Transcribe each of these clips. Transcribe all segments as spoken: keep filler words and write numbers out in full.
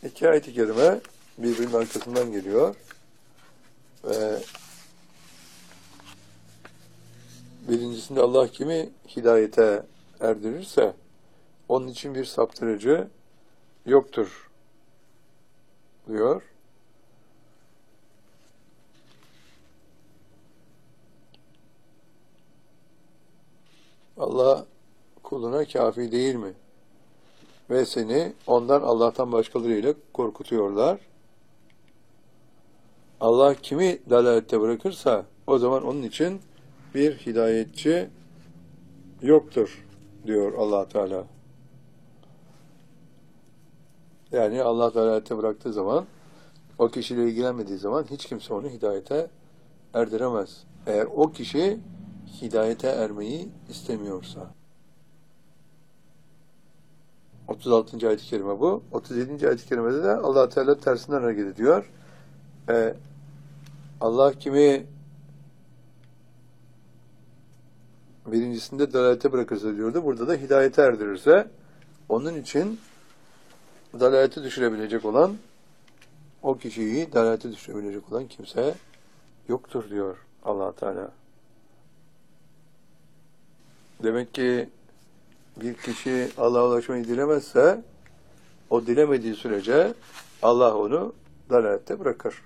İki ayet-i kerime birbirinin arkasından geliyor. Ve birincisinde Allah kimi hidayete erdirirse onun için bir saptırıcı yoktur diyor. Allah kuluna kafi değil mi? Ve seni ondan Allah'tan başkalarıyla korkutuyorlar. Allah kimi dalalette bırakırsa o zaman onun için bir hidayetçi yoktur diyor Allah Teala. Yani Allah dalalette bıraktığı zaman, o kişiyle ilgilenmediği zaman hiç kimse onu hidayete erdiremez. Eğer o kişi hidayete ermeyi istemiyorsa. otuz altıncı ayet-i kerime bu. otuz yedinci ayet-i kerimede de Allah Teala tersinden hareket ediyor. Ee, Allah kimi birincisinde dalalete bırakırsa diyordu. Burada da hidayete erdirirse onun için dalalete düşürebilecek olan, o kişiyi dalalete düşürebilecek olan kimse yoktur diyor Allah Teala. Demek ki bir kişi Allah'a ulaşmayı dilemezse, o dilemediği sürece Allah onu dalalette bırakır.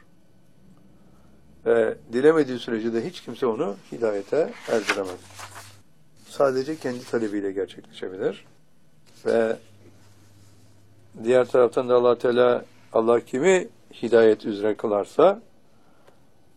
Ve dilemediği sürece de hiç kimse onu hidayete erdiremez. Sadece kendi talebiyle gerçekleşebilir. Ve diğer taraftan da Allah Teala, Allah kimi hidayet üzere kılarsa